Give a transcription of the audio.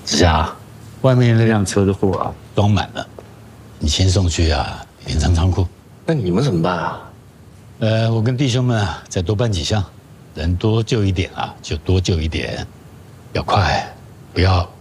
子霞，外面那辆车的货啊装满了，你先送去隐藏仓库。 那你们怎么办啊？ 我跟弟兄们再多搬几箱，人多救一点就多救一点，要快，不要